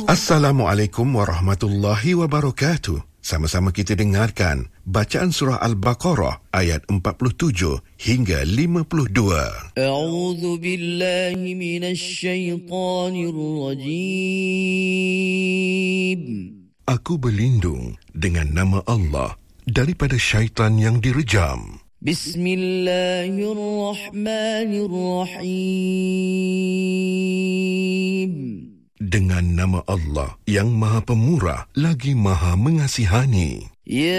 Assalamualaikum warahmatullahi wabarakatuh. Sama-sama kita dengarkan bacaan surah Al-Baqarah ayat 47 hingga 52. A'udzu billahi minasy syaithanir rajim. Aku berlindung dengan nama Allah daripada syaitan yang direjam. Bismillahirrahmanirrahim. Dengan nama Allah yang Maha Pemurah lagi Maha Mengasihani. Ya